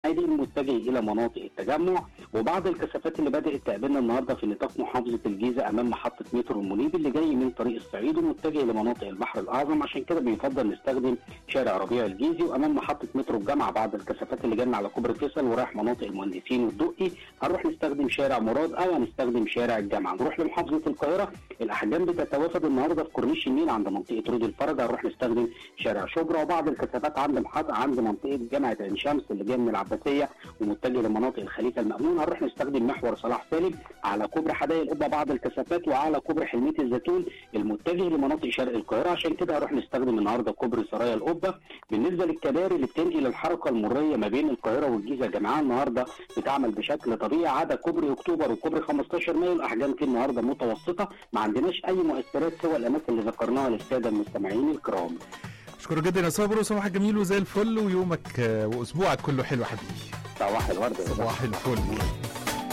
المعادي المتجه الى مناطق التجمع، وبعض الكثافات اللي بدات تقابلنا النهارده في نطاق محافظه الجيزه امام محطه مترو المنيب اللي جاي من طريق الصعيد ومتجه لمناطق البحر الاعظم. عشان كده بيفضل نستخدم شارع ربيع الجيزي، وامام محطه مترو الجامعه بعض الكثافات اللي جايه على كوبري فيصل ورايح مناطق المهندسين والدقي هنروح نستخدم شارع مراد او هنستخدم شارع الجامعه. نروح لمحافظه القاهره، الاحجام بتتوافد النهارده في كورنيش النيل عند منطقه رود الفرج هنروح نستخدم شارع شبرا، وبعض الكثافات عند منطقه جامعه عين شمس اللي جايه من العباسيه ومتجه لمناطق الخليفه المأمون هنروح نستخدم محور صلاح سالم على كوبري حدائق القبه بعض الكثافات، وعلى كوبري حلميه الزيتون المتجه لمناطق شرق القاهره. عشان كده هنروح نستخدم النهارده كوبري سرايا القبه. بالنسبه للكباري اللي بتنقل الحركه المريه ما بين القاهره والجيزه يا جماعه النهارده بتعمل بشكل طبيعي، عدا كوبري اكتوبر وكوبري 15 مايو الاحجام فيه النهارده متوسطه، ما عندناش اي مؤثرات سوى الاماكن اللي ذكرناها للساده المستمعين الكرام. اشكرك جدا يا صابر، وصباحك جميل وزي الفل، ويومك واسبوعك كله حلو حبيبي. صباح الورد. صباح الفل.